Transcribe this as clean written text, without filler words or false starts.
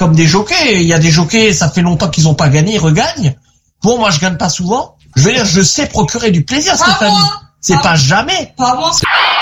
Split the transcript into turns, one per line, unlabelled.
comme des jockeys. Il y a des jockeys, ça fait longtemps qu'ils ont pas gagné, ils regagnent. Bon, moi, je gagne pas souvent. Je veux dire, je sais procurer du plaisir, Stéphanie. C'est pas jamais.
Pas moi.